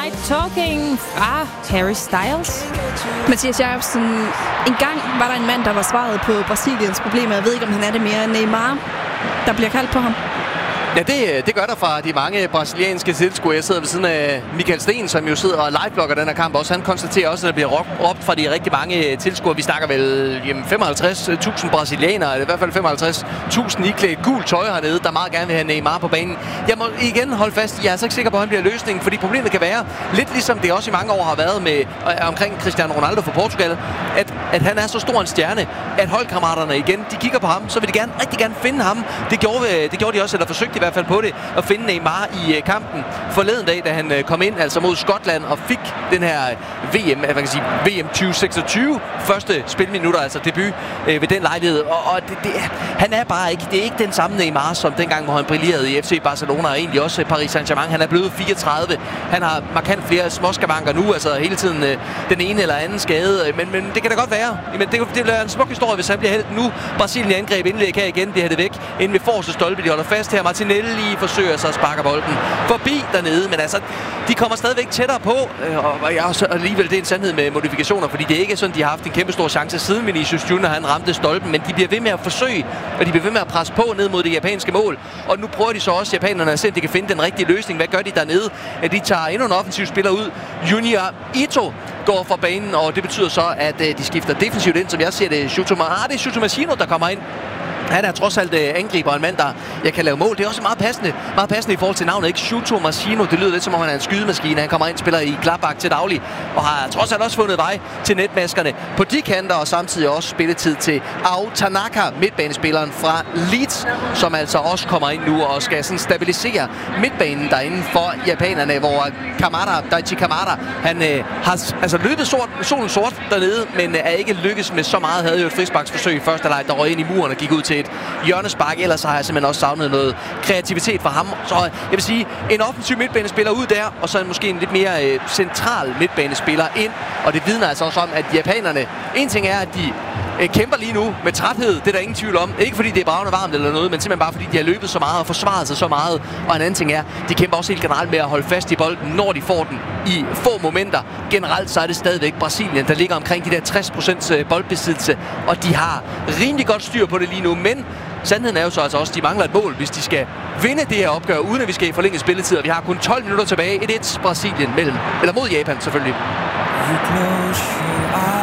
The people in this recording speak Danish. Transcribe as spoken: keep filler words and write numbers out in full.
Right Talking fra Harry Styles. Mathias Jacobsen, en gang var der en mand, der var svaret på Brasiliens problemer. Jeg ved ikke, om han er det mere. Neymar, der bliver kaldt på ham. Ja, det, det gør der fra de mange brasilianske tilskuere. Jeg sidder ved siden af Michael Sten, som jo sidder og liveblogger den her kamp også. Han konstaterer også, at der bliver råbt fra de rigtig mange tilskuere. Vi snakker vel jamen, femoghalvtreds tusind brasilianere, eller i hvert fald femoghalvtreds tusind iklædt gult tøj hernede, der meget gerne vil have Neymar på banen. Jeg må igen holde fast, jeg er altså ikke sikker på, at han bliver løsningen, fordi problemet kan være, lidt ligesom det også i mange år har været med øh, omkring Cristiano Ronaldo for Portugal, at, at han er så stor en stjerne, at holdkammeraterne igen, de kigger på ham, så vil de gerne, rigtig gerne finde ham. Det gjorde, det gjorde de også, eller forsøgte i hvert fald på det, at finde Neymar i uh, kampen forleden dag, da han uh, kom ind altså mod Skotland og fik den her V M, man kan sige V M tyve seksogtyve første spilminutter, altså debut uh, ved den lejlighed. Og, og det, det, han er bare ikke, det er ikke den samme Neymar som dengang, hvor han brillerede i F C Barcelona og egentlig også Paris Saint-Germain. Han er blevet fireogtredive. Han har markant flere småskavanker nu, altså hele tiden uh, den ene eller anden skade, men, men det kan da godt være. Men det, det bliver en smuk historie, hvis han bliver helt nu. Brasilien angreb indlæg her igen, bliver hættet væk inden ved forreste stolpe. De holder fast her. Martinelli forsøger så at sparke bolden forbi dernede, men altså, de kommer stadigvæk tættere på, og jeg også alligevel det er en sandhed med modifikationer, fordi det er ikke sådan, de har haft en kæmpe stor chance siden Vinicius Junior han ramte stolpen, men de bliver ved med at forsøge, og de bliver ved med at presse på ned mod det japanske mål, og nu prøver de så også, japanerne at se, at de kan finde den rigtige løsning. Hvad gør de dernede? De tager endnu en offensiv spiller ud. Junior Ito går fra banen, og det betyder så, at de skifter defensivt ind, som jeg ser det. Shuto ah, det er Shuto Machino, der kommer ind. Han er trods alt øh, angriber en mand, der jeg kan lave mål. Det er også meget passende, meget passende i forhold til navnet, ikke? Shuto Machino, det lyder lidt som om han er en skydemaskine. Han kommer ind, spiller i Gladbach til daglig, og har trods alt også fundet vej til netmaskerne på de kanter, og samtidig også spilletid til Ao Tanaka, midtbanespilleren fra Leeds, som altså også kommer ind nu og skal sådan stabilisere midtbanen derinde for japanerne, hvor Kamada, Daichi Kamada, han øh, har altså løbet sort, solen sort dernede, men øh, er ikke lykkes med så meget. Havde jo et frisparksforsøg i første leg, der røg ind i muren og gik ud til et hjørnespark. Ellers har jeg simpelthen også savnet noget kreativitet fra ham. Så jeg vil sige, en offensiv midtbanespiller ud der, og så måske en lidt mere øh, central midtbanespiller ind. Og det vidner altså også om, at japanerne, en ting er, at de øh, kæmper lige nu med træthed, det er der ingen tvivl om. Ikke fordi det er bravende varmt eller noget, men simpelthen bare fordi de har løbet så meget og forsvaret sig så meget. Og en anden ting er, de kæmper også helt generelt med at holde fast i bolden, når de får den i få momenter. Generelt så er det stadigvæk Brasilien, der ligger omkring de der tres procent boldbesiddelse, og de har rimelig godt styr på det lige nu, men sandheden er jo så altså også, at de mangler et mål, hvis de skal vinde det her opgør, uden at vi skal i forlænget spilletid. Og vi har kun tolv minutter tilbage. et et Brasilien mellem, eller mod Japan selvfølgelig.